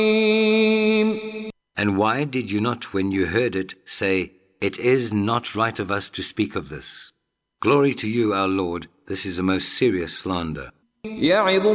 And why did you not, when you heard it, say, "It is not right of us to speak of this"? Glory to you, our Lord, this is a most serious slander.